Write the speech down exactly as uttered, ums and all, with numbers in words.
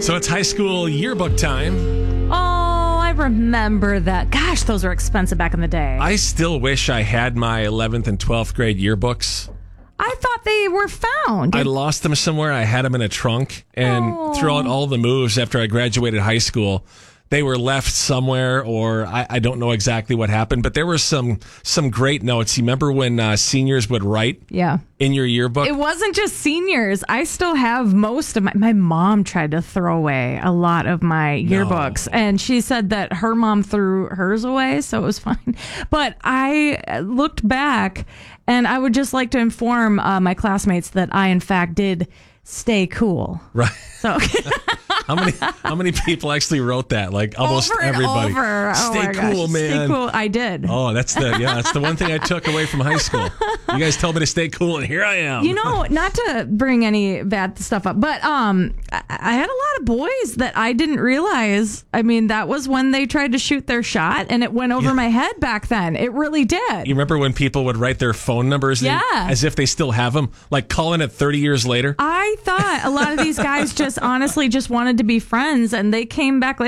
So it's high school yearbook time. Oh, I remember that. Gosh, those were expensive back in the day. I still wish I had my eleventh and twelfth grade yearbooks. I thought they were found. I lost them somewhere. I had them in a trunk. And Oh. throughout all the moves after I graduated high school, they were left somewhere, or I, I don't know exactly what happened. But there were some some great notes. You remember when uh, seniors would write Yeah. in your yearbook? It wasn't just seniors. I still have most of my... My mom tried to throw away a lot of my yearbooks. And she said that her mom threw hers away, so it was fine. But I looked back, and I would just like to inform uh, my classmates that I, in fact, did stay cool. Right. So... How many how many people actually wrote that? Like almost over and everybody. over. Oh Stay my gosh. cool, man. Stay cool. I did. Oh, that's the yeah, that's the one thing I took away from high school. You guys told me to stay cool, and here I am. You know, not to bring any bad stuff up, but um, I, I had a lot of boys that I didn't realize. I mean, that was when they tried to shoot their shot, and it went over Yeah. my head back then. It really did. You remember when people would write their phone numbers in Yeah. as if they still have them, like calling it thirty years later? I thought a lot of these guys just honestly just wanted to be friends, and they came back later.